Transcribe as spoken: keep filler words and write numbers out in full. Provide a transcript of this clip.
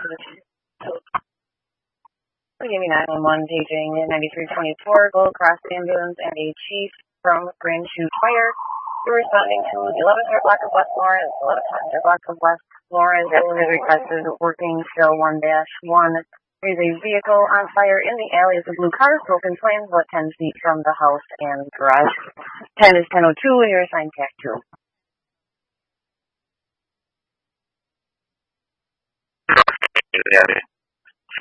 Giving nine one one, paging ninety-three twenty-four, Gold Cross Ambulance, and a chief from Grand Chute Fire. You're responding to the eleventh Heart Block of West Florence, eleventh Heart Block of West Florence. Everyone requested working still one dash one. There is a vehicle on fire in the alley of the blue cars, open flames, about ten feet from the house and garage. ten is ten oh two, and you're assigned T A C two. Yeah.